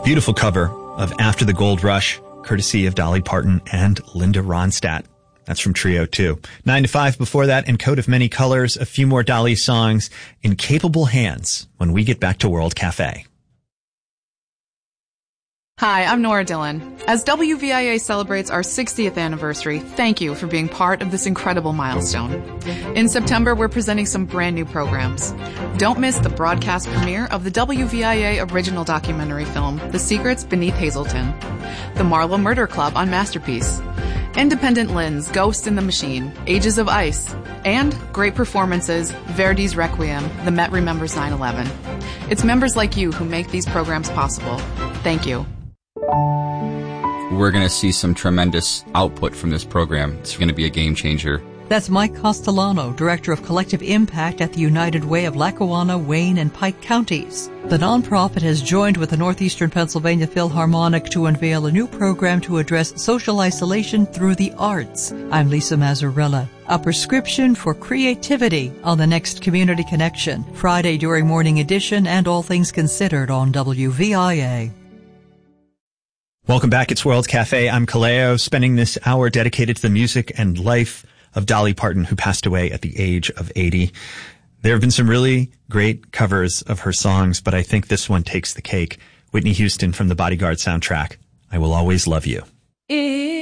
Beautiful cover of After the Gold Rush, courtesy of Dolly Parton and Linda Ronstadt. That's from Trio 2. 9 to 5 before that, and Coat of Many Colors, a few more Dolly songs in capable hands when we get back to World Cafe. Hi, I'm Nora Dillon. As WVIA celebrates our 60th anniversary, thank you for being part of this incredible milestone. In September, we're presenting some brand new programs. Don't miss the broadcast premiere of the WVIA original documentary film, The Secrets Beneath Hazelton, the Marlowe Murder Club on Masterpiece, Independent Lens, Ghost in the Machine, Ages of Ice, and great performances, Verdi's Requiem, The Met Remembers 9/11. It's members like you who make these programs possible. Thank you. We're going to see some tremendous output from this program. It's going to be a game changer. That's Mike Castellano, Director of Collective Impact at the United Way of Lackawanna, Wayne, and Pike counties. The nonprofit has joined with the Northeastern Pennsylvania Philharmonic to unveil a new program to address social isolation through the arts. I'm Lisa Mazzarella. A prescription for creativity on the next Community Connection, Friday during Morning Edition and All Things Considered on WVIA. Welcome back. It's World Cafe. I'm Kaleo, spending this hour dedicated to the music and life of Dolly Parton, who passed away at the age of 80. There have been some really great covers of her songs, but I think this one takes the cake. Whitney Houston from the Bodyguard soundtrack, I Will Always Love You.